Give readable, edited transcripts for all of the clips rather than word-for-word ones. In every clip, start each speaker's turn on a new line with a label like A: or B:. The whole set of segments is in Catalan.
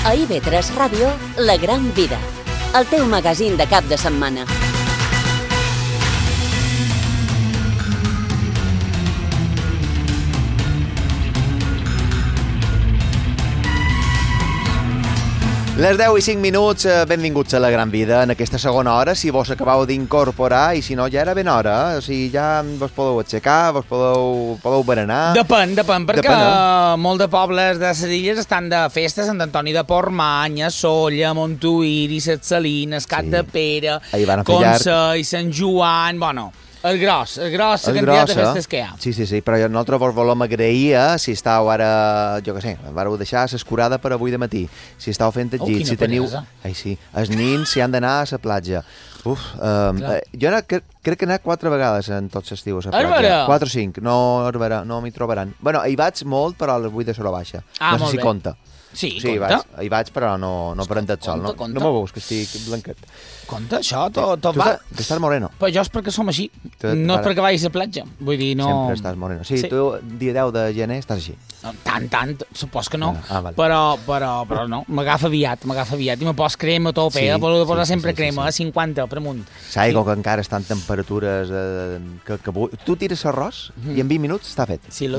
A: A IB3 Ràdio, La Gran Vida, el teu magazín de cap de setmana.
B: Les 10 i 5 minuts, benvinguts a La Gran Vida en aquesta segona hora, si vos acabeu d'incorporar, i si no ja era ben hora, o sigui, ja vos podeu aixecar, vos podeu berenar...
C: Depèn, perquè molt de pobles de les illes estan de festa, Sant Antoni de Portmany, Solla, Montuïri, Ses Salines, Cap de Pere, Consell, Sant Joan... Bueno, el gros, la quantitat de festes que hi ha.
B: Sí, però nosaltres vos volem agrair si estàu ara, jo què sé, vareu deixar l'escurada per avui de matí, si estàu fent el llit, si teniu... Ai, sí, els nins si han d'anar a la platja. Jo crec que he anat 4 vegades en tots els estius a la platja. 4 o 5, no m'hi trobaran. Bueno, hi vaig molt, però a les 8 de Sora Baixa. No sé si compta.
C: Sí, compta.
B: Hi vaig, però no per entrar sol. No me veus, que estic blanquet.
C: Compte, això, tot va.
B: Tu estàs moreno.
C: Però jo és perquè som així. No és perquè vagis a platja. Vull dir, no...
B: Sempre estàs moreno. Sí, tu dia 10 de gener estàs així.
C: Tant, supos que no. Però no, m'agafa aviat. I me pos crema a tope, però de posar sempre crema, a 50 per amunt.
B: Saps que encara estan temperatures... Tu tires l'arròs i en 20 minuts està fet.
C: Sí, lo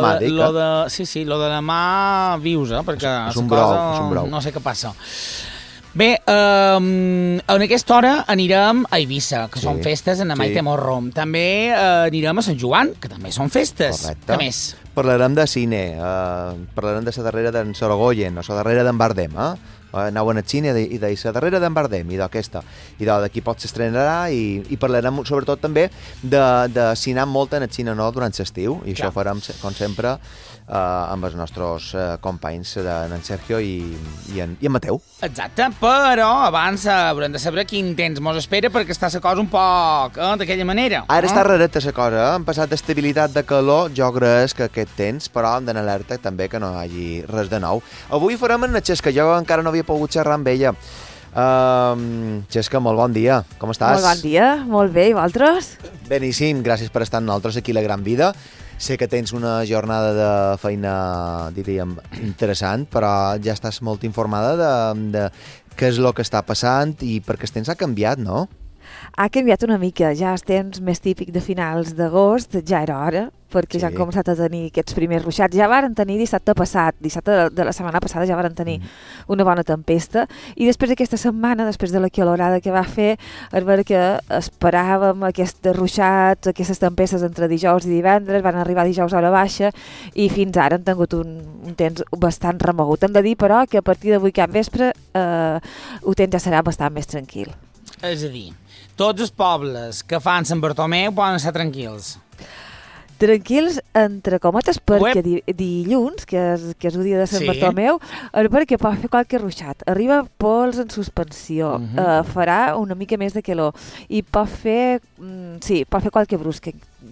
C: de la mà vius, perquè
B: és un brou.
C: No sé què passa. Bé, en aquesta hora anirem a Eivissa, que són festes en Maite Morro. També anirem a Sant Joan, que també són festes.
B: Correcte.
C: Què més?
B: Parlarem de cine, parlarem de la darrera d'en Sorogoyen, o la darrera d'en Bardem, anaven al cine i de la darrera d'en Bardem i d'aquesta, i d'aquí pot s'estrenarà, i parlarem sobretot també de cine molt en el cine no durant l'estiu, i això farem com sempre amb els nostres companys d'en Sergio i en Mateu.
C: Exacte, però abans haurem de saber quin temps mos espera, perquè està la cosa un poc d'aquella manera.
B: Ara està rareta la cosa, hem passat d'estabilitat de calor, jo crec que aquest temps, però hem d'anar alerta també que no hi hagi res de nou. Avui farem en la Xesca, jo encara no havia pogut xerrar amb ella. Xesca, molt bon dia, com estàs?
D: Molt bon dia, molt bé, i vosaltres?
B: Beníssim, gràcies per estar amb nosaltres aquí a La Gran Vida. Sé que tens una jornada de feina, diríem, interessant, però ja estàs molt informada de què és el que està passant i perquè el temps ha canviat, no?
D: Ha canviat una mica, ja el temps més típic de finals d'agost, ja era hora, perquè ja han començat a tenir aquests primers ruixats. Ja varen tenir dissabte de la setmana passada ja varen tenir una bona tempesta, i després d'aquesta setmana, després de la calorada que va fer, és vera que esperàvem aquests ruixats, aquestes tempestes entre dijous i divendres, van arribar dijous a hora baixa, i fins ara han tingut un temps bastant remogut. Hem de dir, però, que a partir d'avui cap vespre el temps ja serà bastant més tranquil.
C: És a dir, tots els pobles que fan Sant Bartomeu poden estar tranquils.
D: Tranquils, entre cometes, perquè dilluns, que és el dia de Sant Bartomeu, perquè pot fer qualque ruixat. Arriba pols en suspensió, farà una mica més de calor, i pot fer qualque brusc.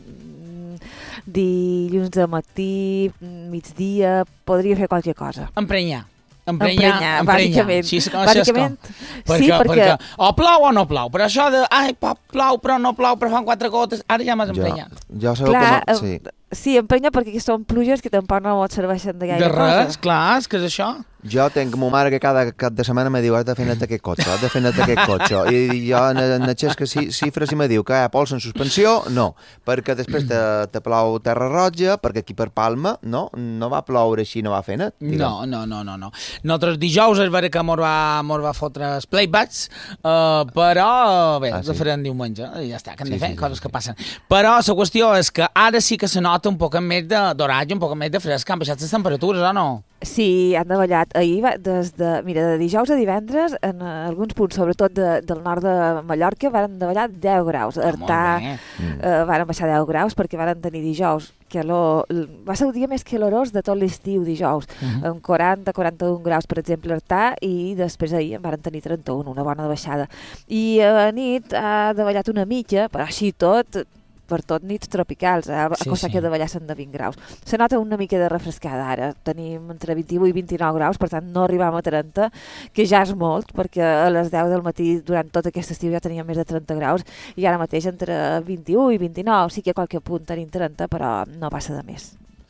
D: Dilluns de matí, migdia, podria fer qualque cosa.
C: Emprenyar,
D: bàsicament.
C: Perquè o plou o no plou, però això de plou però no plou, però fan 4 gotes, ara ja m'has emprenyat.
D: Sí, emprenya perquè són pluges que tampoc no et serveixen de gaire cosa.
C: De res, clar, és que és això.
B: Jo tinc ma mare que cada cap de setmana me diu has de fer-ne aquest cotxe, i jo en la Xesca xifres i me diu que hi ha pols en suspensió, no, perquè després te plou terra roja, perquè aquí per Palma no va ploure així, no va fer net.
C: No. Nosaltres dijous és vera que mos va fotre els playbacks, però bé, ho farem diumenge, i ja està, que hem de fer coses que passen. Però la qüestió és que ara sí que se nota un poc més d'oratge, un poc més de fresc, han baixat les temperatures, o no?
D: Sí, han davallat. Ahir, de dijous a divendres, en alguns punts, sobretot del nord de Mallorca, varen davallar 10 graus. Artà varen baixar 10 graus perquè varen tenir dijous. Va ser el dia més calorós de tot l'estiu, dijous, amb 40-41 graus, per exemple, Artà, i després ahir en varen tenir 31, una bona baixada. I a nit ha davallat una mitja, però així tot, per tot nits tropicals, cosa que davallar són de 20 graus. Se nota una mica de refrescada ara, tenim entre 21 i 29 graus, per tant no arribam a 30, que ja és molt, perquè a les 10 del matí durant tot aquest estiu ja teníem més de 30 graus, i ara mateix entre 21 i 29, sí que a qualque punt tenim 30, però no passa de més.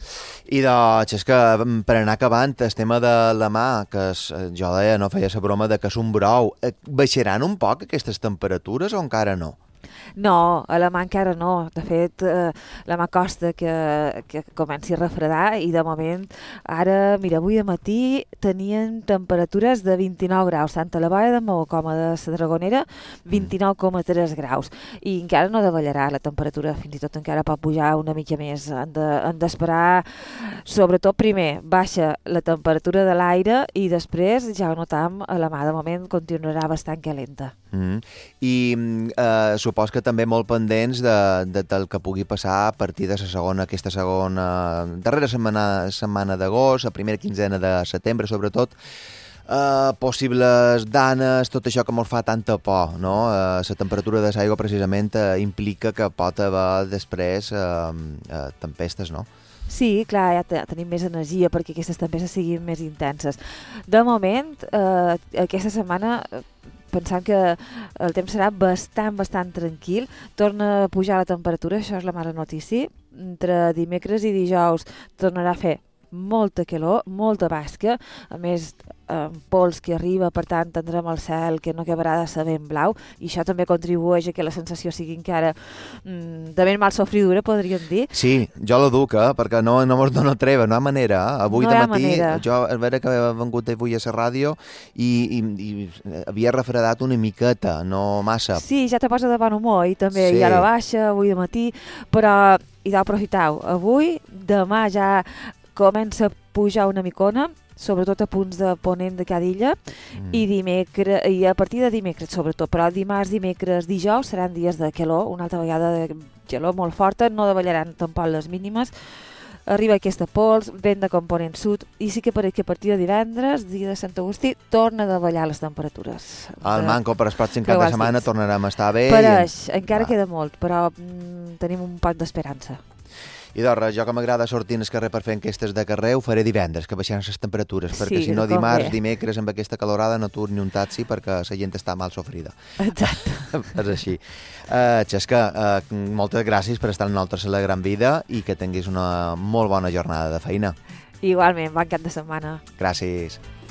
B: I doncs, és que per anar acabant, el tema de la mà, que jo deia, no feia la broma de que és un brou, baixaran un poc aquestes temperatures o encara no?
D: No, a la mà encara no. De fet, la mà costa que comenci a refredar i de moment, ara, mira, avui a matí tenien temperatures de 29 graus, tant a la Baia de Maó com a de la Dragonera, 29,3 graus. I encara no davallarà la temperatura, fins i tot encara pot pujar una mica més. Han d'esperar, sobretot primer, baixa la temperatura de l'aire i després, ja ho notam, a la mà de moment continuarà bastant calenta.
B: I supos que també molt pendents del que pugui passar a partir de aquesta segona darrera setmana d'agost, la primera quinzena de setembre, sobretot, possibles danes, tot això que ens fa tanta por, no? La temperatura de l'aigua precisament implica que pot haver després tempestes, no?
D: Sí, clar, ja tenim més energia perquè aquestes tempestes siguin més intenses. De moment, aquesta setmana pensant que el temps serà bastant tranquil, torna a pujar la temperatura, això és la mala notícia. Entre dimecres i dijous tornarà a fer molta calor, molta basca, a més pols que arriba, per tant tindrem el cel que no acabarà de ser ben blau, i això també contribueix a que la sensació sigui encara de ben mal sofridura, podríem dir.
B: Sí, jo la duc, perquè no mos dona treva, no hi ha manera. Avui de matí, jo a veure que he vengut avui a la ràdio i havia refredat una miqueta, no massa.
D: Sí, ja te posa de bon humor i també hi ha la baixa avui de matí, però aprofiteu, avui, demà ja comença a pujar una micona, sobretot a punts de ponent de cada illa, i a partir de dimecres sobretot, però dimarts, dimecres, dijous seran dies de calor, una altra vegada de calor molt forta, no davallaran tampoc les mínimes, arriba aquesta pols, vent de component sud, i sí que a partir de divendres, dia de Sant Agustí, torna a davallar les temperatures.
B: El manco per el pròxim cap de setmana tornarem a estar bé.
D: Pareix, encara queda molt, però tenim un poc d'esperança.
B: I doncs, jo que m'agrada sortir al carrer per fer enquestes de carrer, ho faré divendres, que baixaran les temperatures, perquè si no dimarts, dimecres, amb aquesta calorada no tur ni un taxi perquè la gent està mal sofrida.
D: Exacte.
B: És així. Xesca, moltes gràcies per estar amb nosaltres a La Gran Vida i que tinguis una molt bona jornada de feina.
D: Igualment, bon cap de setmana.
B: Gràcies.